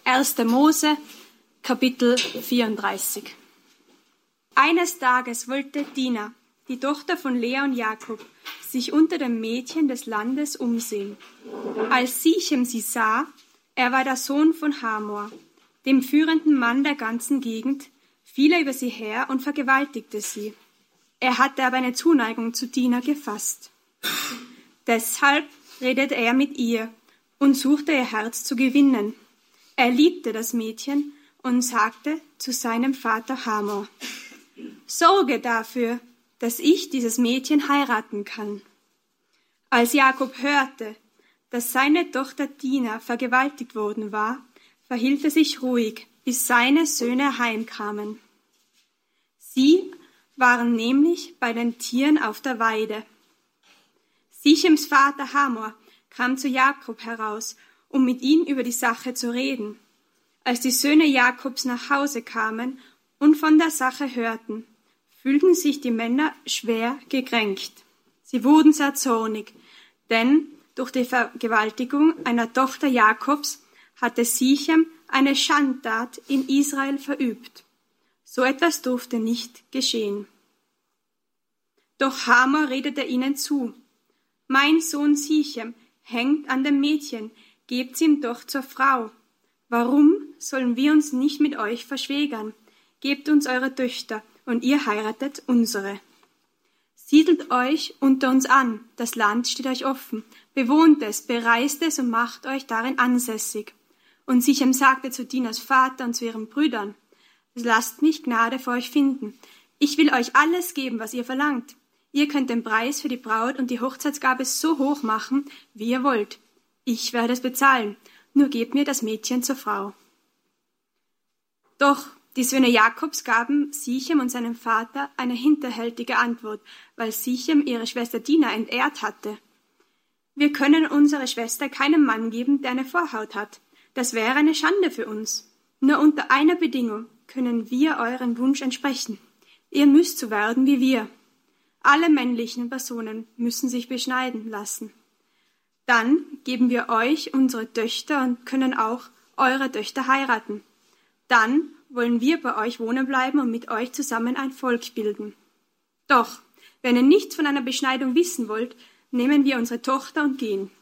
1. Mose, Kapitel 34. Eines Tages wollte Dina, die Tochter von Lea und Jakob, sich unter den Mädchen des Landes umsehen. Als Sichem sie sah, er war der Sohn von Hamor, dem führenden Mann der ganzen Gegend, fiel er über sie her und vergewaltigte sie. Er hatte aber eine Zuneigung zu Dina gefasst. Deshalb redete er mit ihr und suchte ihr Herz zu gewinnen. Er liebte das Mädchen und sagte zu seinem Vater Hamor: Sorge dafür, dass ich dieses Mädchen heiraten kann. Als Jakob hörte, dass seine Tochter Dina vergewaltigt worden war, verhielt er sich ruhig, bis seine Söhne heimkamen. Sie waren nämlich bei den Tieren auf der Weide. Sichems Vater Hamor kam zu Jakob heraus, um mit ihm über die Sache zu reden. Als die Söhne Jakobs nach Hause kamen und von der Sache hörten, fühlten sich die Männer schwer gekränkt. Sie wurden sehr zornig, denn durch die Vergewaltigung einer Tochter Jakobs hatte Sichem eine Schandtat in Israel verübt. So etwas durfte nicht geschehen. Doch Hamor redete ihnen zu: Mein Sohn Sichem hängt an dem Mädchen, gebt's ihm doch zur Frau. Warum sollen wir uns nicht mit euch verschwägern? Gebt uns eure Töchter, und ihr heiratet unsere. Siedelt euch unter uns an, das Land steht euch offen, bewohnt es, bereist es und macht euch darin ansässig. Und Sichem sagte zu Dinas Vater und zu ihren Brüdern: Lasst mich Gnade vor euch finden. Ich will euch alles geben, was ihr verlangt. Ihr könnt den Preis für die Braut und die Hochzeitsgabe so hoch machen, wie ihr wollt. Ich werde es bezahlen, nur gebt mir das Mädchen zur Frau. Doch die Söhne Jakobs gaben Sichem und seinem Vater eine hinterhältige Antwort, weil Sichem ihre Schwester Dina entehrt hatte. Wir können unsere Schwester keinem Mann geben, der eine Vorhaut hat. Das wäre eine Schande für uns. Nur unter einer Bedingung können wir euren Wunsch entsprechen. Ihr müsst so werden wie wir. Alle männlichen Personen müssen sich beschneiden lassen. Dann geben wir euch unsere Töchter und können auch eure Töchter heiraten. Dann wollen wir bei euch wohnen bleiben und mit euch zusammen ein Volk bilden. Doch, wenn ihr nichts von einer Beschneidung wissen wollt, nehmen wir unsere Tochter und gehen.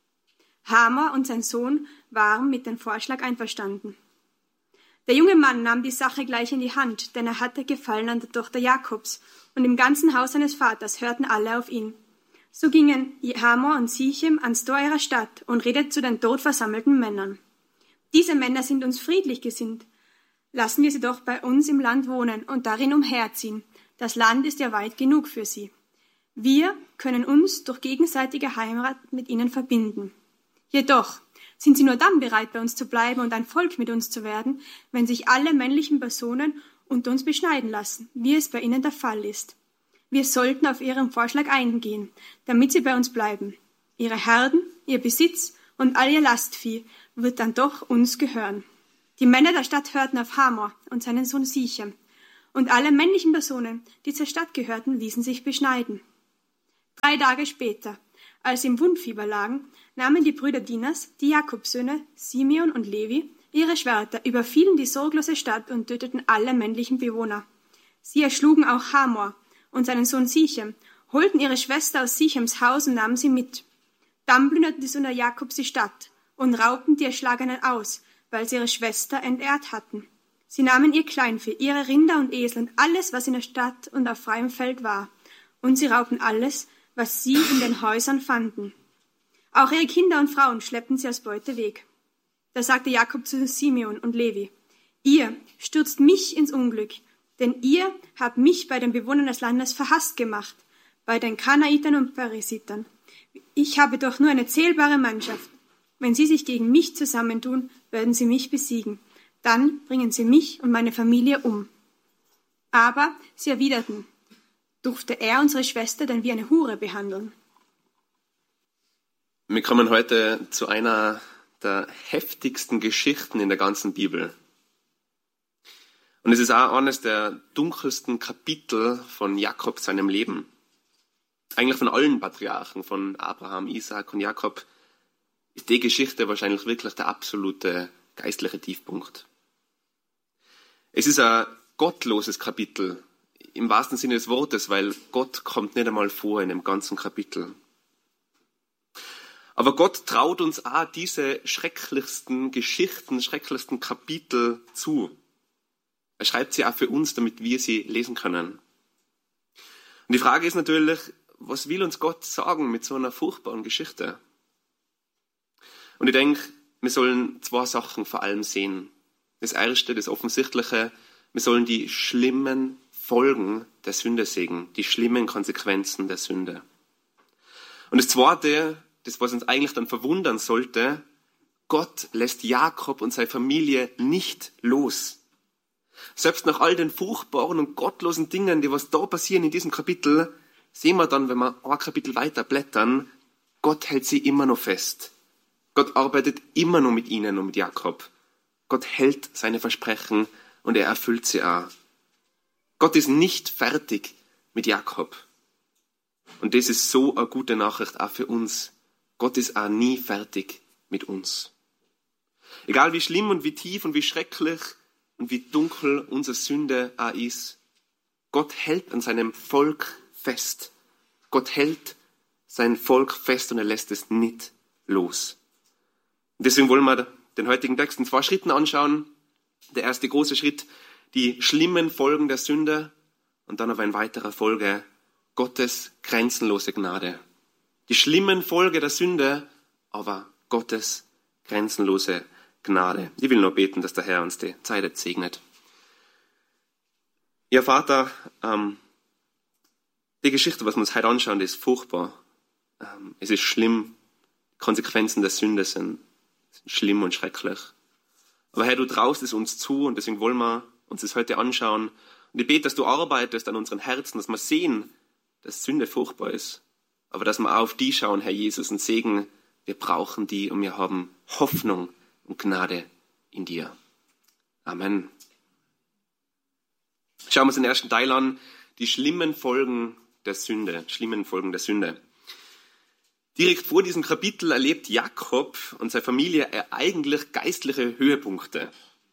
Hamor und sein Sohn waren mit dem Vorschlag einverstanden. Der junge Mann nahm die Sache gleich in die Hand, denn er hatte Gefallen an der Tochter Jakobs, und im ganzen Haus seines Vaters hörten alle auf ihn. So gingen Hamor und Sichem ans Tor ihrer Stadt und redeten zu den dort versammelten Männern: Diese Männer sind uns friedlich gesinnt. Lassen wir sie doch bei uns im Land wohnen und darin umherziehen. Das Land ist ja weit genug für sie. Wir können uns durch gegenseitige Heirat mit ihnen verbinden. Jedoch sind sie nur dann bereit, bei uns zu bleiben und ein Volk mit uns zu werden, wenn sich alle männlichen Personen unter uns beschneiden lassen, wie es bei ihnen der Fall ist. Wir sollten auf ihren Vorschlag eingehen, damit sie bei uns bleiben. Ihre Herden, ihr Besitz und all ihr Lastvieh wird dann doch uns gehören. Die Männer der Stadt hörten auf Hamor und seinen Sohn Sichem, und alle männlichen Personen, die zur Stadt gehörten, ließen sich beschneiden. 3 Tage später, als sie im Wundfieber lagen, nahmen die Brüder Dinas, die Jakobssöhne, Simeon und Levi, ihre Schwerter, überfielen die sorglose Stadt und töteten alle männlichen Bewohner. Sie erschlugen auch Hamor und seinen Sohn Sichem, holten ihre Schwester aus Sichems Haus und nahmen sie mit. Dann plünderten die Söhne Jakobs die Stadt und raubten die Erschlagenen aus, weil sie ihre Schwester entehrt hatten. Sie nahmen ihr Kleinvieh, ihre Rinder und Esel und alles, was in der Stadt und auf freiem Feld war, und sie raubten alles, was sie in den Häusern fanden. Auch ihre Kinder und Frauen schleppten sie als Beute weg. Da sagte Jakob zu Simeon und Levi: Ihr stürzt mich ins Unglück, denn ihr habt mich bei den Bewohnern des Landes verhasst gemacht, bei den Kanaitern und Perisitern. Ich habe doch nur eine zählbare Mannschaft. Wenn sie sich gegen mich zusammentun, werden sie mich besiegen. Dann bringen sie mich und meine Familie um. Aber sie erwiderten: Durfte er unsere Schwester denn wie eine Hure behandeln? Wir kommen heute zu einer der heftigsten Geschichten in der ganzen Bibel. Und es ist auch eines der dunkelsten Kapitel von Jakob seinem Leben. Eigentlich von allen Patriarchen, von Abraham, Isaak und Jakob, ist die Geschichte wahrscheinlich wirklich der absolute geistliche Tiefpunkt. Es ist ein gottloses Kapitel, im wahrsten Sinne des Wortes, weil Gott kommt nicht einmal vor in dem ganzen Kapitel. Aber Gott traut uns auch diese schrecklichsten Geschichten, schrecklichsten Kapitel zu. Er schreibt sie auch für uns, damit wir sie lesen können. Und die Frage ist natürlich, was will uns Gott sagen mit so einer furchtbaren Geschichte? Und ich denke, wir sollen zwei Sachen vor allem sehen. Das erste, das Offensichtliche, wir sollen die schlimmen Folgen der Sünde sehen, die schlimmen Konsequenzen der Sünde. Und das zweite, das was uns eigentlich dann verwundern sollte, Gott lässt Jakob und seine Familie nicht los. Selbst nach all den furchtbaren und gottlosen Dingen, die was da passieren in diesem Kapitel, sehen wir dann, wenn wir ein Kapitel weiter blättern, Gott hält sie immer noch fest. Gott arbeitet immer noch mit ihnen und mit Jakob. Gott hält seine Versprechen und er erfüllt sie auch. Gott ist nicht fertig mit Jakob. Und das ist so eine gute Nachricht auch für uns. Gott ist auch nie fertig mit uns. Egal wie schlimm und wie tief und wie schrecklich und wie dunkel unsere Sünde auch ist, Gott hält an seinem Volk fest. Gott hält sein Volk fest und er lässt es nicht los. Und deswegen wollen wir den heutigen Text in 2 Schritten anschauen. Der erste große Schritt, die schlimmen Folgen der Sünde und dann aber in weiterer Folge Gottes grenzenlose Gnade. Die schlimmen Folgen der Sünde, aber Gottes grenzenlose Gnade. Ich will nur beten, dass der Herr uns die Zeit jetzt segnet. Ja, Vater, die Geschichte, was wir uns heute anschauen, die ist furchtbar. Es ist schlimm. Die Konsequenzen der Sünde sind schlimm und schrecklich. Aber Herr, du traust es uns zu und deswegen wollen wir uns das heute anschauen. Und ich bete, dass du arbeitest an unseren Herzen, dass wir sehen, dass Sünde furchtbar ist. Aber dass wir auf die schauen, Herr Jesus, und sehen, wir brauchen die und wir haben Hoffnung und Gnade in dir. Amen. Schauen wir uns den ersten Teil an, die schlimmen Folgen der Sünde. Schlimmen Folgen der Sünde. Direkt vor diesem Kapitel erlebt Jakob und seine Familie eigentlich geistliche Höhepunkte.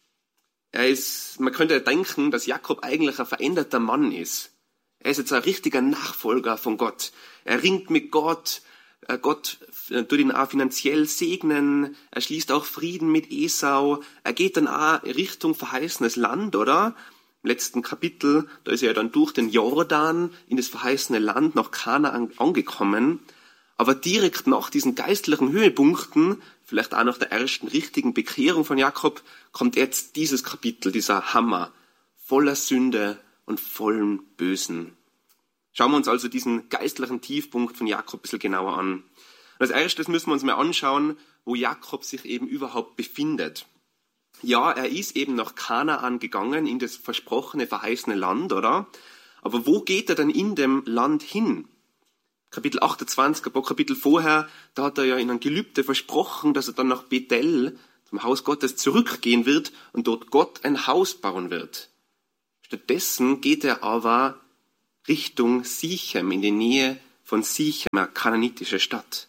Man könnte denken, dass Jakob eigentlich ein veränderter Mann ist. Er ist jetzt ein richtiger Nachfolger von Gott. Er ringt mit Gott. Gott tut ihn auch finanziell segnen. Er schließt auch Frieden mit Esau. Er geht dann auch Richtung verheißenes Land, oder? Im letzten Kapitel, da ist er dann durch den Jordan in das verheißene Land nach Kanaan angekommen. Aber direkt nach diesen geistlichen Höhepunkten, vielleicht auch nach der ersten richtigen Bekehrung von Jakob, kommt jetzt dieses Kapitel, dieser Hammer, voller Sünde und vollem Bösen. Schauen wir uns also diesen geistlichen Tiefpunkt von Jakob ein bisschen genauer an. Und als erstes müssen wir uns mal anschauen, wo Jakob sich eben überhaupt befindet. Ja, er ist eben nach Kanaan gegangen, in das versprochene, verheißene Land, oder? Aber wo geht er denn in dem Land hin? Kapitel 28, ein paar Kapitel vorher, da hat er ja in einem Gelübde versprochen, dass er dann nach Bethel, zum Haus Gottes, zurückgehen wird und dort Gott ein Haus bauen wird. Stattdessen geht er aber Richtung Sichem, in die Nähe von Sichem, eine kananitische Stadt.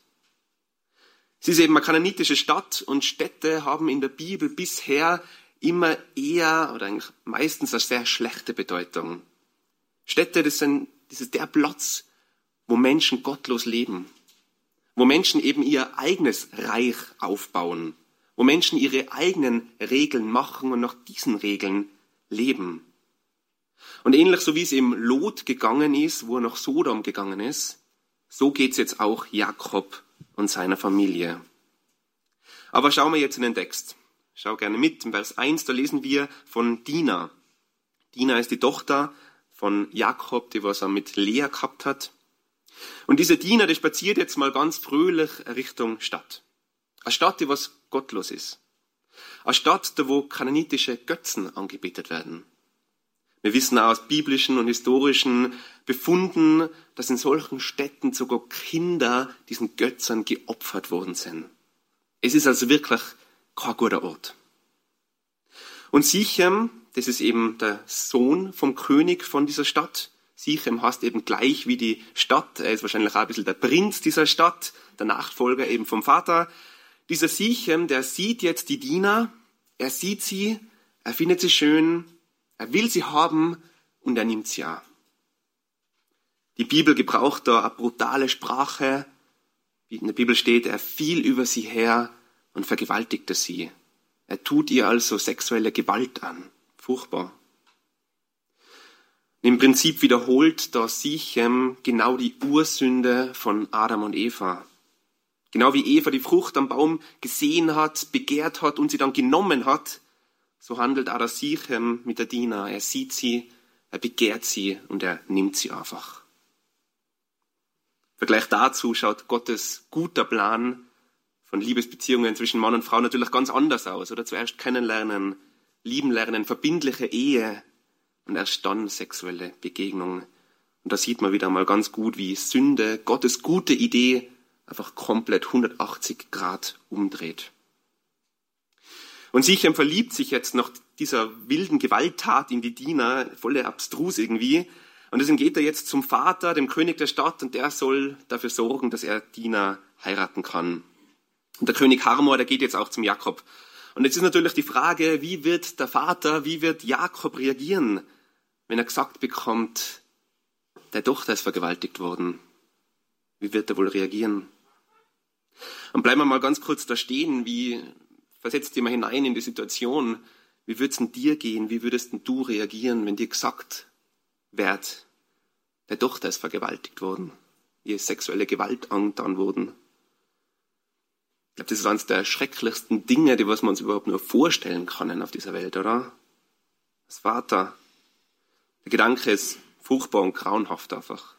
Es ist eben eine kananitische Stadt und Städte haben in der Bibel bisher immer eher oder eigentlich meistens eine sehr schlechte Bedeutung. Städte, das ist der Platz, wo Menschen gottlos leben, wo Menschen eben ihr eigenes Reich aufbauen, wo Menschen ihre eigenen Regeln machen und nach diesen Regeln leben. Und ähnlich so wie es ihm Lot gegangen ist, wo er nach Sodom gegangen ist, so geht es jetzt auch Jakob und seiner Familie. Aber schauen wir jetzt in den Text. Schau gerne mit. Im Vers 1, da lesen wir von Dina. Dina ist die Tochter von Jakob, die was er mit Lea gehabt hat. Und diese Dina, die spaziert jetzt mal ganz fröhlich Richtung Stadt. Eine Stadt, die was gottlos ist. Eine Stadt, da wo kananitische Götzen angebetet werden. Wir wissen auch aus biblischen und historischen Befunden, dass in solchen Städten sogar Kinder diesen Götzern geopfert worden sind. Es ist also wirklich kein guter Ort. Und Sichem, das ist eben der Sohn vom König von dieser Stadt. Sichem heißt eben gleich wie die Stadt. Er ist wahrscheinlich auch ein bisschen der Prinz dieser Stadt, der Nachfolger eben vom Vater. Dieser Sichem, der sieht jetzt die Dina Er sieht sie, er findet sie schön, er will sie haben und er nimmt sie an. Die Bibel gebraucht da eine brutale Sprache. In der Bibel steht, er fiel über sie her und vergewaltigte sie. Er tut ihr also sexuelle Gewalt an. Furchtbar. Im Prinzip wiederholt da Sichem genau die Ursünde von Adam und Eva. Genau wie Eva die Frucht am Baum gesehen hat, begehrt hat und sie dann genommen hat, so handelt auch der Sichem mit der Dina. Er sieht sie, er begehrt sie und er nimmt sie einfach. Im Vergleich dazu schaut Gottes guter Plan von Liebesbeziehungen zwischen Mann und Frau natürlich ganz anders aus. Oder zuerst kennenlernen, lieben lernen, verbindliche Ehe und erst dann sexuelle Begegnung. Und da sieht man wieder mal ganz gut, wie Sünde Gottes gute Idee einfach komplett 180 Grad umdreht. Und Sichem verliebt sich jetzt nach dieser wilden Gewalttat in die Dina, voll abstrus irgendwie. Und deswegen geht er jetzt zum Vater, dem König der Stadt, und der soll dafür sorgen, dass er Dina heiraten kann. Und der König Harmor, der geht jetzt auch zum Jakob. Und jetzt ist natürlich die Frage, wie wird der Vater, wie wird Jakob reagieren, wenn er gesagt bekommt, der Tochter ist vergewaltigt worden. Wie wird er wohl reagieren? Und bleiben wir mal ganz kurz da stehen, versetzt dir mal hinein in die Situation, wie würde es denn dir gehen, wie würdest denn du reagieren, wenn dir gesagt wird, der Tochter ist vergewaltigt worden, ihr sexuelle Gewalt angetan wurden. Ich glaube, das ist eines der schrecklichsten Dinge, die was wir uns überhaupt nur vorstellen können auf dieser Welt, oder? Als Vater. Der Gedanke ist furchtbar und grauenhaft einfach.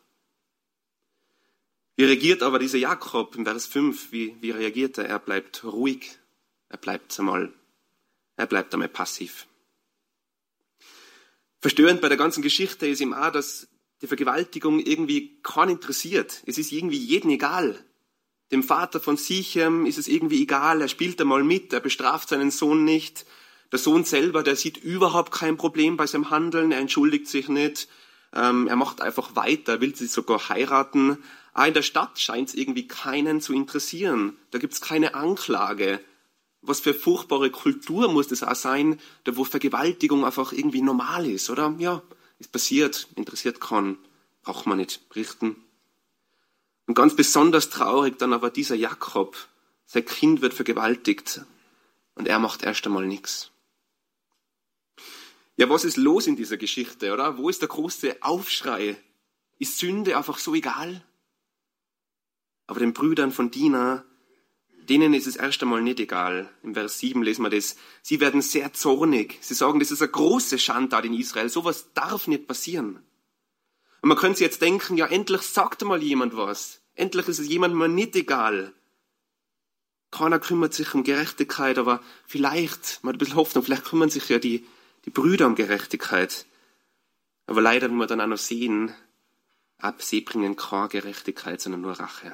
Wie reagiert aber dieser Jakob im Vers 5? Wie reagiert er? Er bleibt ruhig. Er bleibt einmal passiv. Verstörend bei der ganzen Geschichte ist ihm auch, dass die Vergewaltigung irgendwie keinen interessiert. Es ist irgendwie jedem egal. Dem Vater von Sichem ist es irgendwie egal. Er spielt einmal mit, er bestraft seinen Sohn nicht. Der Sohn selber, der sieht überhaupt kein Problem bei seinem Handeln. Er entschuldigt sich nicht. Er macht einfach weiter, will sie sogar heiraten. Auch in der Stadt scheint es irgendwie keinen zu interessieren. Da gibt es keine Anklage. Was für furchtbare Kultur muss das auch sein, da wo Vergewaltigung einfach irgendwie normal ist, oder? Ja, ist passiert, interessiert keinen, braucht man nicht berichten. Und ganz besonders traurig dann aber dieser Jakob. Sein Kind wird vergewaltigt und er macht erst einmal nichts. Ja, was ist los in dieser Geschichte, oder? Wo ist der große Aufschrei? Ist Sünde einfach so egal? Aber den Brüdern von Dina, denen ist es erst einmal nicht egal. Im Vers 7 lesen wir das. Sie werden sehr zornig. Sie sagen, das ist eine große Schandtat in Israel. Sowas darf nicht passieren. Und man könnte sich jetzt denken, ja, endlich sagt mal jemand was. Endlich ist es jemandem mal nicht egal. Keiner kümmert sich um Gerechtigkeit, aber vielleicht, mal ein bisschen Hoffnung, vielleicht kümmern sich ja die Brüder um Gerechtigkeit. Aber leider, wenn wir dann auch noch sehen, sie bringen keine Gerechtigkeit, sondern nur Rache.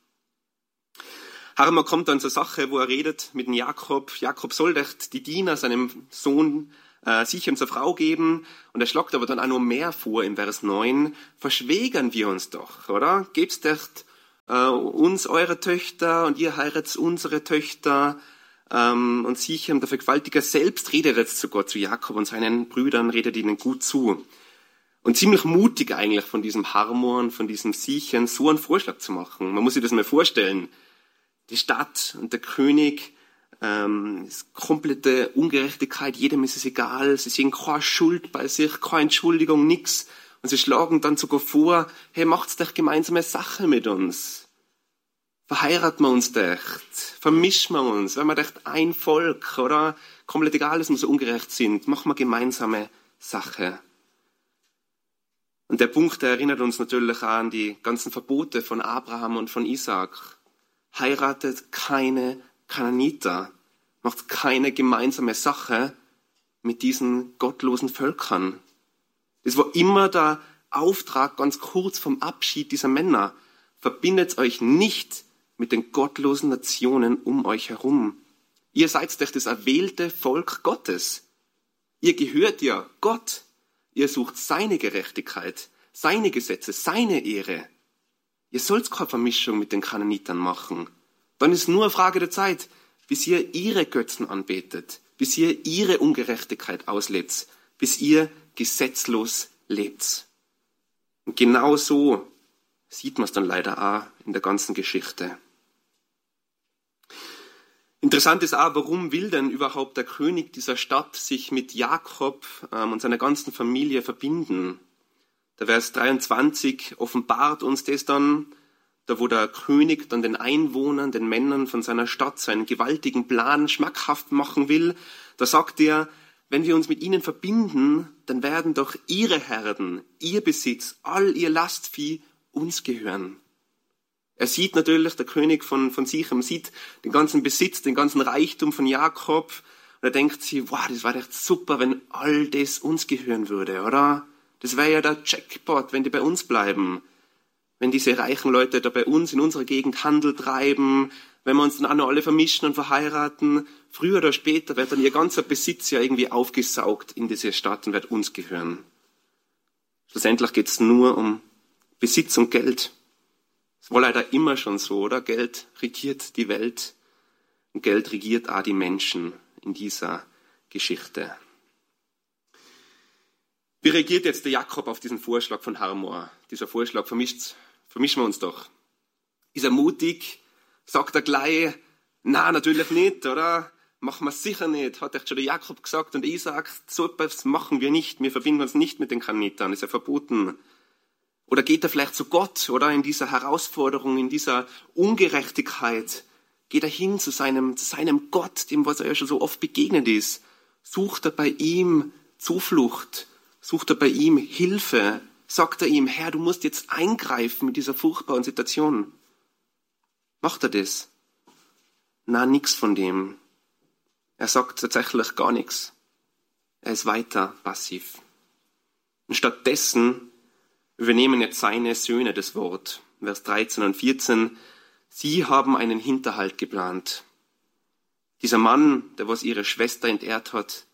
Harmor kommt dann zur Sache, wo er redet mit dem Jakob. Jakob soll die Dina seinem Sohn Sichem zur Frau geben. Und er schlagt aber dann auch noch mehr vor im Vers 9. Verschwägern wir uns doch, oder? Gebt's echt uns eure Töchter und ihr heiratet unsere Töchter. Und Sichem, der Vergewaltiger selbst, redet jetzt sogar zu Jakob und seinen Brüdern, redet ihnen gut zu. Und ziemlich mutig eigentlich von diesem Harmor und von diesem Sichem so einen Vorschlag zu machen. Man muss sich das mal vorstellen. Die Stadt und der König, ist komplette Ungerechtigkeit, jedem ist es egal, sie sehen keine Schuld bei sich, keine Entschuldigung, nix. Und sie schlagen dann sogar vor, hey, macht's doch gemeinsame Sache mit uns. Verheiraten wir uns doch, vermischen wir uns, wenn wir doch ein Volk, oder? Komplett egal, dass wir so ungerecht sind, machen wir gemeinsame Sache. Und der Punkt, der erinnert uns natürlich auch an die ganzen Verbote von Abraham und von Isaak. Heiratet keine Kanaaniter, macht keine gemeinsame Sache mit diesen gottlosen Völkern. Das war immer der Auftrag ganz kurz vom Abschied dieser Männer. Verbindet euch nicht mit den gottlosen Nationen um euch herum. Ihr seid doch das erwählte Volk Gottes. Ihr gehört ja Gott. Ihr sucht seine Gerechtigkeit, seine Gesetze, seine Ehre. Ihr sollt keine Vermischung mit den Kanaanitern machen. Dann ist nur eine Frage der Zeit, bis ihr ihre Götzen anbetet, bis ihr ihre Ungerechtigkeit auslebt, bis ihr gesetzlos lebt. Und genau so sieht man es dann leider auch in der ganzen Geschichte. Interessant ist auch, warum will denn überhaupt der König dieser Stadt sich mit Jakob und seiner ganzen Familie verbinden? Der Vers 23 offenbart uns das dann, da wo der König dann den Einwohnern, den Männern von seiner Stadt seinen gewaltigen Plan schmackhaft machen will. Da sagt er, wenn wir uns mit ihnen verbinden, dann werden doch ihre Herden, ihr Besitz, all ihr Lastvieh uns gehören. Er sieht natürlich, der König von Sichem sieht den ganzen Besitz, den ganzen Reichtum von Jakob und er denkt sich, wow, das wäre echt super, wenn all das uns gehören würde, oder? Das wäre ja der Jackpot, wenn die bei uns bleiben. Wenn diese reichen Leute da bei uns in unserer Gegend Handel treiben, wenn wir uns dann auch noch alle vermischen und verheiraten, früher oder später wird dann ihr ganzer Besitz ja irgendwie aufgesaugt in diese Stadt und wird uns gehören. Schlussendlich geht es nur um Besitz und Geld. Das war leider immer schon so, oder? Geld regiert die Welt und Geld regiert auch die Menschen in dieser Geschichte. Wie reagiert jetzt der Jakob auf diesen Vorschlag von Hamor? Dieser Vorschlag, vermischen wir uns doch. Ist er mutig? Sagt er gleich, na natürlich nicht, oder? Machen wir sicher nicht, hat echt schon der Jakob gesagt und Isaak, so etwas machen wir nicht, wir verbinden uns nicht mit den Kananitern, ist ja verboten. Oder geht er vielleicht zu Gott, oder in dieser Herausforderung, in dieser Ungerechtigkeit, geht er hin zu seinem Gott, dem, was er ja schon so oft begegnet ist, sucht er bei ihm Zuflucht, sucht er bei ihm Hilfe, sagt er ihm, Herr, du musst jetzt eingreifen mit dieser furchtbaren Situation. Macht er das? Na, nix von dem. Er sagt tatsächlich gar nichts. Er ist weiter passiv. Und stattdessen übernehmen jetzt seine Söhne das Wort. Vers 13 und 14. Sie haben einen Hinterhalt geplant. Dieser Mann, der was ihre Schwester entehrt hat,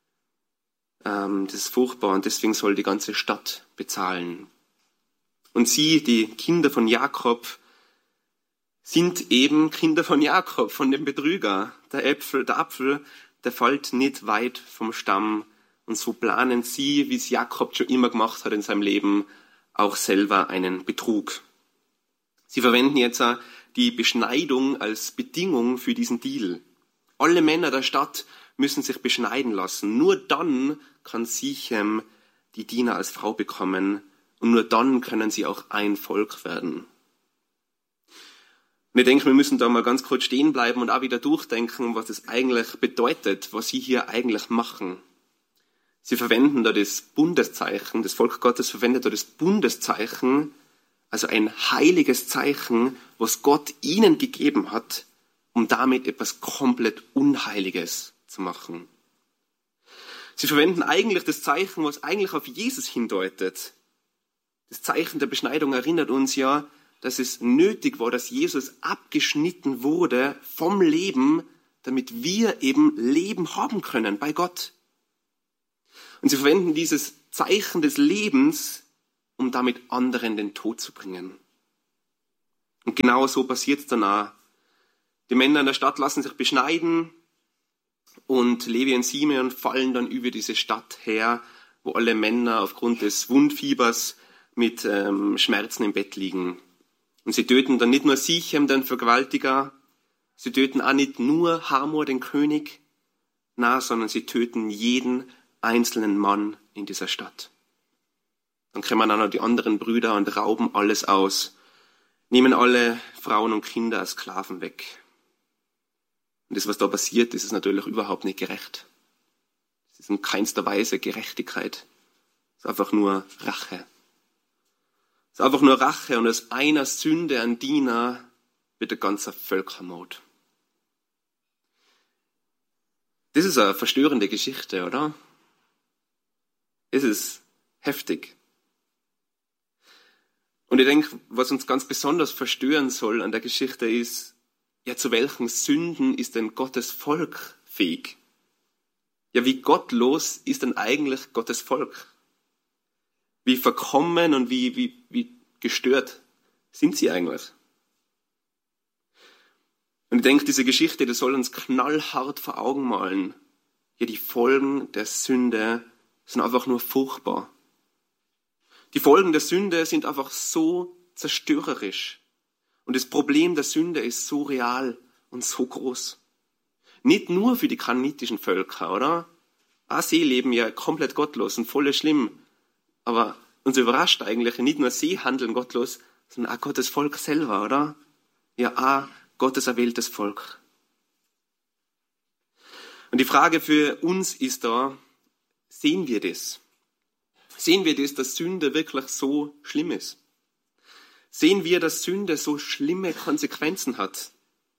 das ist furchtbar und deswegen soll die ganze Stadt bezahlen. Und sie, die Kinder von Jakob, sind eben Kinder von Jakob, von dem Betrüger. Der Apfel, der fällt nicht weit vom Stamm. Und so planen sie, wie es Jakob schon immer gemacht hat in seinem Leben, auch selber einen Betrug. Sie verwenden jetzt die Beschneidung als Bedingung für diesen Deal. Alle Männer der Stadt müssen sich beschneiden lassen. Nur dann kann Sichem die Dina als Frau bekommen und nur dann können sie auch ein Volk werden. Und ich denke, wir müssen da mal ganz kurz stehen bleiben und auch wieder durchdenken, was das eigentlich bedeutet, was sie hier eigentlich machen. Sie verwenden da das Bundeszeichen, das Volk Gottes verwendet da das Bundeszeichen, also ein heiliges Zeichen, was Gott ihnen gegeben hat, um damit etwas komplett Unheiliges zu machen. Sie verwenden eigentlich das Zeichen, was eigentlich auf Jesus hindeutet. Das Zeichen der Beschneidung erinnert uns ja, dass es nötig war, dass Jesus abgeschnitten wurde vom Leben, damit wir eben Leben haben können bei Gott. Und sie verwenden dieses Zeichen des Lebens, um damit anderen den Tod zu bringen. Und genau so passiert es dann auch. Die Männer in der Stadt lassen sich beschneiden und Levi und Simeon fallen dann über diese Stadt her, wo alle Männer aufgrund des Wundfiebers mit Schmerzen im Bett liegen. Und sie töten dann nicht nur Sichem, den Vergewaltiger, sie töten auch nicht nur Hamor, den König, sondern sie töten jeden einzelnen Mann in dieser Stadt. Dann kommen auch noch die anderen Brüder und rauben alles aus, nehmen alle Frauen und Kinder als Sklaven weg. Und das, was da passiert, das ist natürlich überhaupt nicht gerecht. Es ist in keinster Weise Gerechtigkeit. Es ist einfach nur Rache. Es ist einfach nur Rache und aus einer Sünde an Dina wird ein ganzer Völkermord. Das ist eine verstörende Geschichte, oder? Es ist heftig. Und ich denke, was uns ganz besonders verstören soll an der Geschichte ist, ja, zu welchen Sünden ist denn Gottes Volk fähig? Ja, wie gottlos ist denn eigentlich Gottes Volk? Wie verkommen und wie gestört sind sie eigentlich? Und ich denke, diese Geschichte, das soll uns knallhart vor Augen malen, Ja, die Folgen der Sünde sind einfach nur furchtbar. Die Folgen der Sünde sind einfach so zerstörerisch. Und das Problem der Sünde ist so real und so groß. Nicht nur für die kananitischen Völker, oder? Auch sie leben ja komplett gottlos und voll schlimm. Aber uns überrascht eigentlich, nicht nur sie handeln gottlos, sondern auch Gottes Volk selber, oder? Ja, auch Gottes erwähltes Volk. Und die Frage für uns ist da, sehen wir das? Sehen wir das, dass Sünde wirklich so schlimm ist? Sehen wir, dass Sünde so schlimme Konsequenzen hat?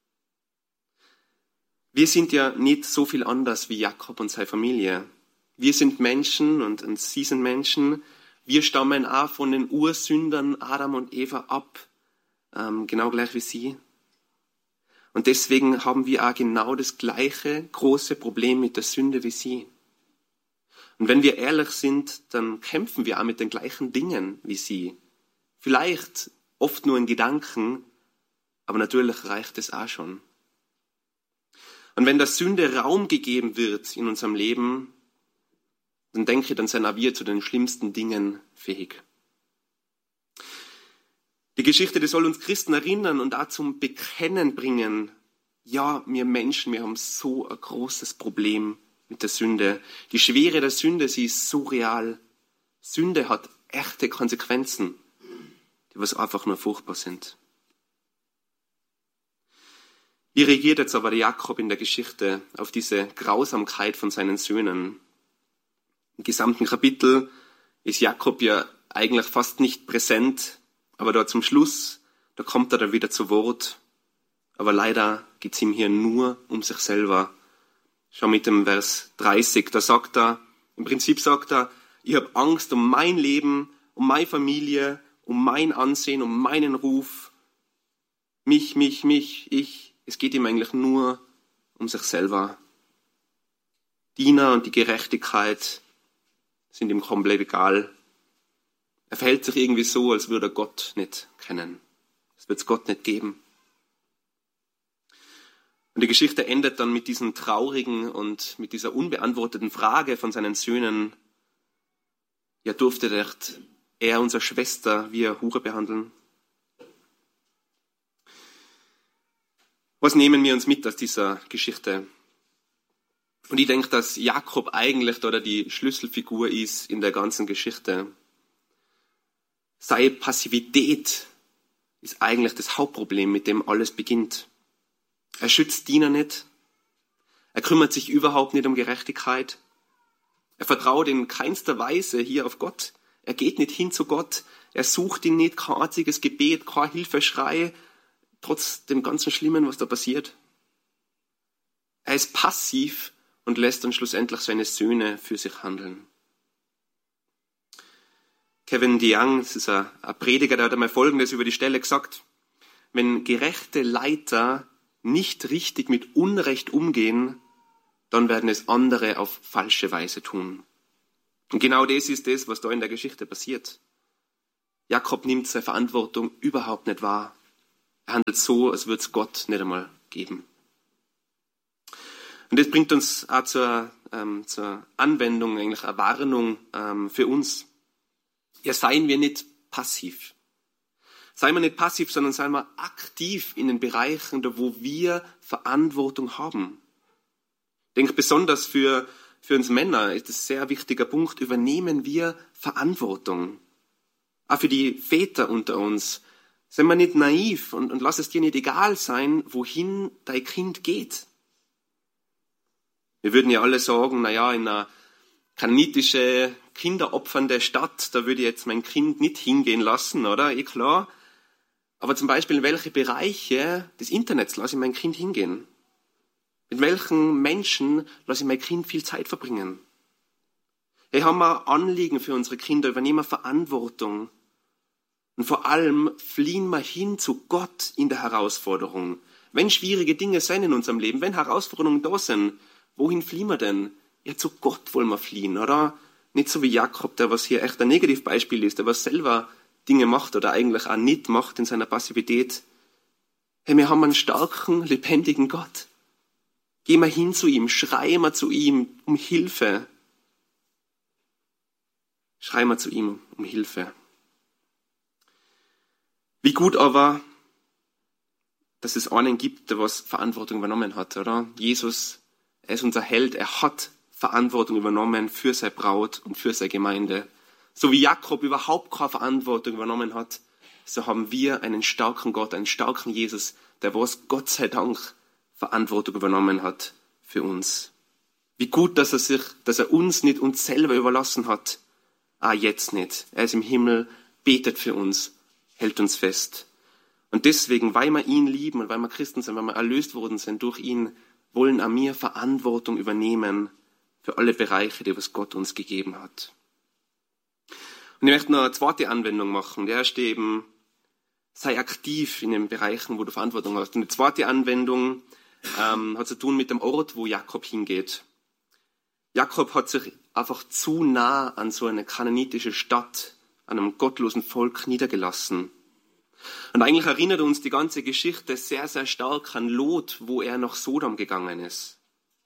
Wir sind ja nicht so viel anders wie Jakob und seine Familie. Wir sind Menschen und sie sind Menschen. Wir stammen auch von den Ursündern Adam und Eva ab, genau gleich wie sie. Und deswegen haben wir auch genau das gleiche große Problem mit der Sünde wie sie. Und wenn wir ehrlich sind, dann kämpfen wir auch mit den gleichen Dingen wie sie. Vielleicht oft nur in Gedanken, aber natürlich reicht es auch schon. Und wenn der Sünde Raum gegeben wird in unserem Leben, dann denke ich, dann sind auch wir zu den schlimmsten Dingen fähig. Die Geschichte, die soll uns Christen erinnern und auch zum Bekennen bringen. Ja, wir Menschen, wir haben so ein großes Problem mit der Sünde. Die Schwere der Sünde, sie ist so real. Sünde hat echte Konsequenzen, die was einfach nur furchtbar sind. Wie reagiert jetzt aber Jakob in der Geschichte auf diese Grausamkeit von seinen Söhnen? Im gesamten Kapitel ist Jakob ja eigentlich fast nicht präsent, aber da zum Schluss, da kommt er dann wieder zu Wort. Aber leider geht es ihm hier nur um sich selber. Schau mit dem Vers 30, da sagt er, im Prinzip sagt er, ich habe Angst um mein Leben, um meine Familie, um mein Ansehen, um meinen Ruf. Mich, ich. Es geht ihm eigentlich nur um sich selber. Diener und die Gerechtigkeit sind ihm komplett egal. Er verhält sich irgendwie so, als würde er Gott nicht kennen. Es wird es Gott nicht geben. Und die Geschichte endet dann mit diesem traurigen und mit dieser unbeantworteten Frage von seinen Söhnen. Ja, durfte er unsere Schwester wie eine Hure behandeln? Was nehmen wir uns mit aus dieser Geschichte? Und ich denke, dass Jakob eigentlich da die Schlüsselfigur ist in der ganzen Geschichte. Seine Passivität ist eigentlich das Hauptproblem, mit dem alles beginnt. Er schützt Diener nicht. Er kümmert sich überhaupt nicht um Gerechtigkeit. Er vertraut in keinster Weise hier auf Gott. Er geht nicht hin zu Gott. Er sucht ihn nicht, kein einziges Gebet, kein Hilfeschrei, trotz dem ganzen Schlimmen, was da passiert. Er ist passiv und lässt dann schlussendlich seine Söhne für sich handeln. Kevin DeYoung, das ist ein Prediger, der hat einmal Folgendes über die Stelle gesagt: Wenn gerechte Leiter nicht richtig mit Unrecht umgehen, dann werden es andere auf falsche Weise tun. Und genau das ist das, was da in der Geschichte passiert. Jakob nimmt seine Verantwortung überhaupt nicht wahr. Er handelt so, als würde es Gott nicht einmal geben. Und das bringt uns auch zur Anwendung, eigentlich eine Warnung für uns. Ja, seien wir nicht passiv. Seien wir nicht passiv, sondern seien wir aktiv in den Bereichen, da wo wir Verantwortung haben. Ich denke, besonders für uns Männer ist das ein sehr wichtiger Punkt. Übernehmen wir Verantwortung. Auch für die Väter unter uns. Sei mal nicht naiv und lass es dir nicht egal sein, wohin dein Kind geht. Wir würden ja alle sagen, naja, in einer kananitische, kinderopfernde Stadt, da würde ich jetzt mein Kind nicht hingehen lassen, oder? Klar. Aber zum Beispiel in welche Bereiche des Internets lasse ich mein Kind hingehen? Mit welchen Menschen lasse ich mein Kind viel Zeit verbringen? Hey, haben wir Anliegen für unsere Kinder, übernehmen wir Verantwortung. Und vor allem fliehen wir hin zu Gott in der Herausforderung. Wenn schwierige Dinge sind in unserem Leben, wenn Herausforderungen da sind, wohin fliehen wir denn? Ja, zu Gott wollen wir fliehen, oder? Nicht so wie Jakob, der was hier echt ein Negativbeispiel ist, der was selber Dinge macht oder eigentlich auch nicht macht in seiner Passivität. Hey, wir haben einen starken, lebendigen Gott. Geh mal hin zu ihm, schrei mal zu ihm um Hilfe. Schrei mal zu ihm um Hilfe. Wie gut aber, dass es einen gibt, der was Verantwortung übernommen hat, oder? Jesus, er ist unser Held, er hat Verantwortung übernommen für seine Braut und für seine Gemeinde. So wie Jakob überhaupt keine Verantwortung übernommen hat, so haben wir einen starken Gott, einen starken Jesus, der was Gott sei Dank Verantwortung übernommen hat für uns. Wie gut, dass er uns nicht uns selber überlassen hat. Jetzt nicht. Er ist im Himmel, betet für uns, hält uns fest. Und deswegen, weil wir ihn lieben und weil wir Christen sind, weil wir erlöst worden sind durch ihn, wollen auch wir Verantwortung übernehmen für alle Bereiche, die was Gott uns gegeben hat. Und ich möchte noch eine zweite Anwendung machen. Der erste eben, sei aktiv in den Bereichen, wo du Verantwortung hast. Und die zweite Anwendung hat zu tun mit dem Ort, wo Jakob hingeht. Jakob hat sich einfach zu nah an so eine kananitische Stadt, an einem gottlosen Volk niedergelassen. Und eigentlich erinnert uns die ganze Geschichte sehr, sehr stark an Lot, wo er nach Sodom gegangen ist.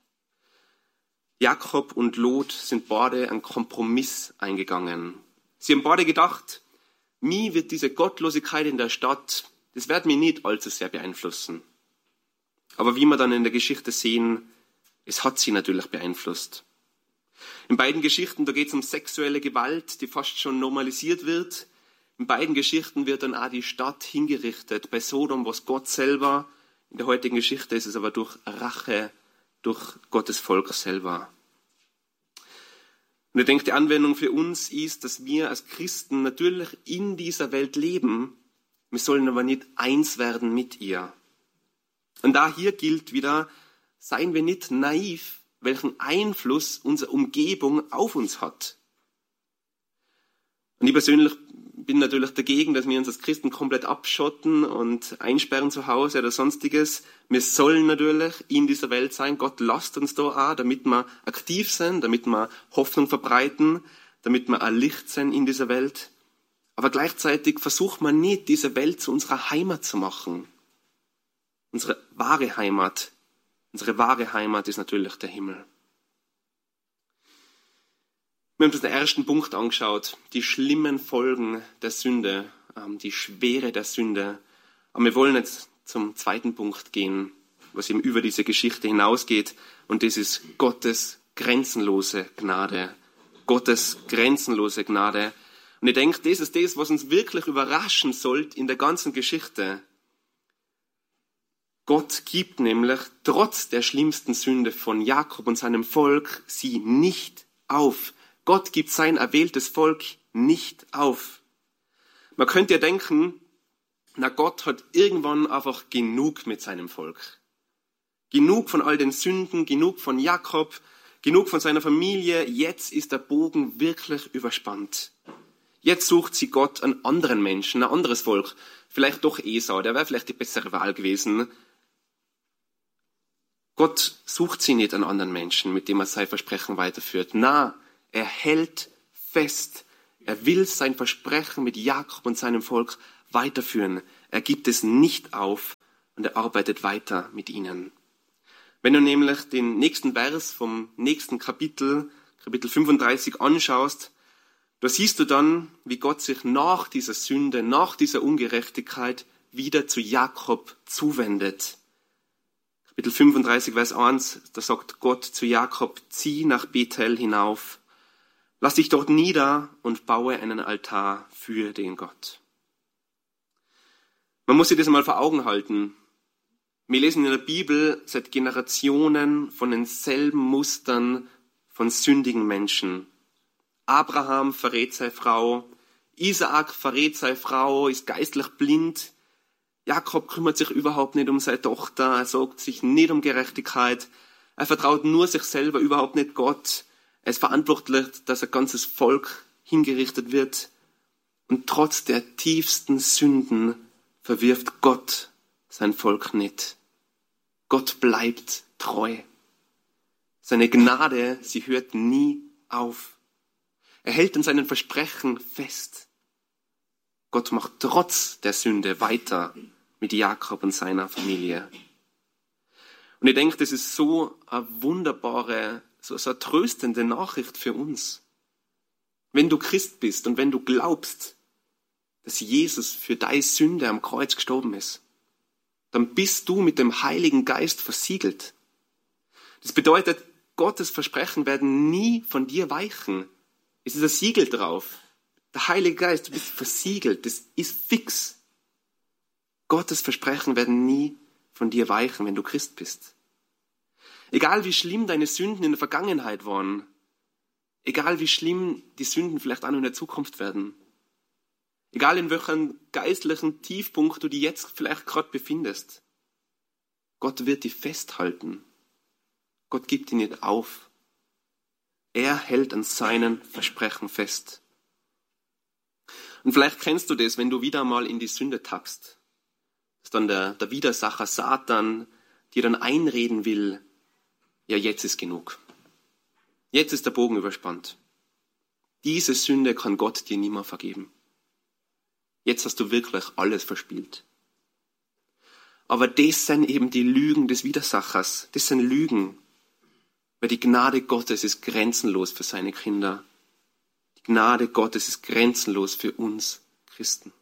Jakob und Lot sind beide einen Kompromiss eingegangen. Sie haben beide gedacht, mich wird diese Gottlosigkeit in der Stadt, das wird mich nicht allzu sehr beeinflussen. Aber wie wir dann in der Geschichte sehen, es hat sie natürlich beeinflusst. In beiden Geschichten, da geht es um sexuelle Gewalt, die fast schon normalisiert wird. In beiden Geschichten wird dann auch die Stadt hingerichtet. Bei Sodom war es Gott selber. In der heutigen Geschichte ist es aber durch Rache, durch Gottes Volk selber. Und ich denke, die Anwendung für uns ist, dass wir als Christen natürlich in dieser Welt leben. Wir sollen aber nicht eins werden mit ihr. Und da hier gilt wieder, seien wir nicht naiv, welchen Einfluss unsere Umgebung auf uns hat. Und ich persönlich bin natürlich dagegen, dass wir uns als Christen komplett abschotten und einsperren zu Hause oder sonstiges. Wir sollen natürlich in dieser Welt sein. Gott lasst uns da auch, damit wir aktiv sind, damit wir Hoffnung verbreiten, damit wir ein Licht sind in dieser Welt. Aber gleichzeitig versucht man nicht, diese Welt zu unserer Heimat zu machen. Unsere wahre Heimat ist natürlich der Himmel. Wir haben uns den ersten Punkt angeschaut, die schlimmen Folgen der Sünde, die Schwere der Sünde. Aber wir wollen jetzt zum zweiten Punkt gehen, was eben über diese Geschichte hinausgeht. Und das ist Gottes grenzenlose Gnade. Gottes grenzenlose Gnade. Und ich denke, das ist das, was uns wirklich überraschen sollte in der ganzen Geschichte. Gott gibt nämlich trotz der schlimmsten Sünde von Jakob und seinem Volk sie nicht auf. Gott gibt sein erwähltes Volk nicht auf. Man könnte ja denken, na Gott hat irgendwann einfach genug mit seinem Volk. Genug von all den Sünden, genug von Jakob, genug von seiner Familie. Jetzt ist der Bogen wirklich überspannt. Jetzt sucht sie Gott einen anderen Menschen, ein anderes Volk. Vielleicht doch Esau, der wäre vielleicht die bessere Wahl gewesen. Gott sucht sie nicht an anderen Menschen, mit dem er sein Versprechen weiterführt. Na, er hält fest. Er will sein Versprechen mit Jakob und seinem Volk weiterführen. Er gibt es nicht auf und er arbeitet weiter mit ihnen. Wenn du nämlich den nächsten Vers vom nächsten Kapitel 35 anschaust, da siehst du dann, wie Gott sich nach dieser Sünde, nach dieser Ungerechtigkeit wieder zu Jakob zuwendet. Kapitel 35, Vers 1, da sagt Gott zu Jakob, zieh nach Bethel hinauf, lass dich dort nieder und baue einen Altar für den Gott. Man muss sich das einmal vor Augen halten. Wir lesen in der Bibel seit Generationen von denselben Mustern von sündigen Menschen. Abraham verrät seine Frau, Isaak verrät seine Frau, ist geistlich blind. Jakob kümmert sich überhaupt nicht um seine Tochter, er sorgt sich nicht um Gerechtigkeit, er vertraut nur sich selber, überhaupt nicht Gott. Er ist verantwortlich, dass ein ganzes Volk hingerichtet wird. Und trotz der tiefsten Sünden verwirft Gott sein Volk nicht. Gott bleibt treu. Seine Gnade, sie hört nie auf. Er hält an seinen Versprechen fest. Gott macht trotz der Sünde weiter mit Jakob und seiner Familie. Und ich denke, das ist so eine wunderbare, so eine tröstende Nachricht für uns. Wenn du Christ bist und wenn du glaubst, dass Jesus für deine Sünde am Kreuz gestorben ist, dann bist du mit dem Heiligen Geist versiegelt. Das bedeutet, Gottes Versprechen werden nie von dir weichen. Es ist ein Siegel drauf. Der Heilige Geist, du bist versiegelt. Das ist fix. Gottes Versprechen werden nie von dir weichen, wenn du Christ bist. Egal wie schlimm deine Sünden in der Vergangenheit waren, egal wie schlimm die Sünden vielleicht auch noch in der Zukunft werden, egal in welchem geistlichen Tiefpunkt du dich jetzt vielleicht gerade befindest, Gott wird dich festhalten. Gott gibt dich nicht auf. Er hält an seinen Versprechen fest. Und vielleicht kennst du das, wenn du wieder mal in die Sünde tappst, dass dann der Widersacher Satan dir dann einreden will, ja, jetzt ist genug. Jetzt ist der Bogen überspannt. Diese Sünde kann Gott dir nie mehr vergeben. Jetzt hast du wirklich alles verspielt. Aber das sind eben die Lügen des Widersachers. Das sind Lügen. Weil die Gnade Gottes ist grenzenlos für seine Kinder. Die Gnade Gottes ist grenzenlos für uns Christen.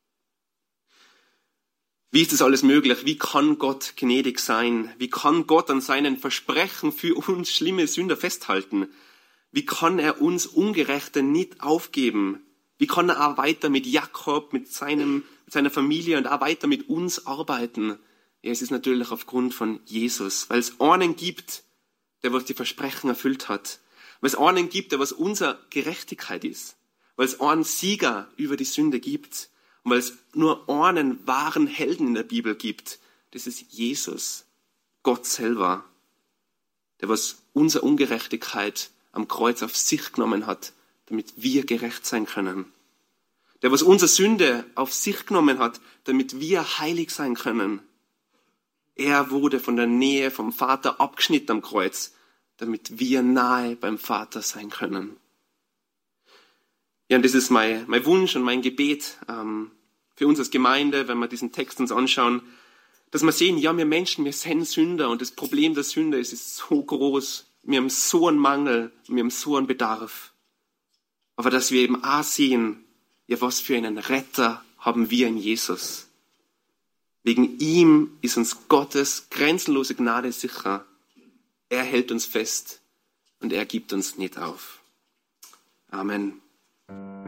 Wie ist das alles möglich? Wie kann Gott gnädig sein? Wie kann Gott an seinen Versprechen für uns schlimme Sünder festhalten? Wie kann er uns Ungerechte nicht aufgeben? Wie kann er auch weiter mit Jakob, mit seiner Familie und auch weiter mit uns arbeiten? Ja, es ist natürlich aufgrund von Jesus, weil es einen gibt, der was die Versprechen erfüllt hat. Weil es einen gibt, der was unsere Gerechtigkeit ist. Weil es einen Sieger über die Sünde gibt. Und weil es nur einen wahren Helden in der Bibel gibt. Das ist Jesus, Gott selber, der was unsere Ungerechtigkeit am Kreuz auf sich genommen hat, damit wir gerecht sein können. Der was unsere Sünde auf sich genommen hat, damit wir heilig sein können. Er wurde von der Nähe vom Vater abgeschnitten am Kreuz, damit wir nahe beim Vater sein können. Ja, und das ist mein Wunsch und mein Gebet für uns als Gemeinde, wenn wir diesen Text uns anschauen, dass wir sehen, ja, wir Menschen, wir sind Sünder und das Problem der Sünde ist so groß. Wir haben so einen Mangel, wir haben so einen Bedarf. Aber dass wir eben auch sehen, ja, was für einen Retter haben wir in Jesus. Wegen ihm ist uns Gottes grenzenlose Gnade sicher. Er hält uns fest und er gibt uns nicht auf. Amen.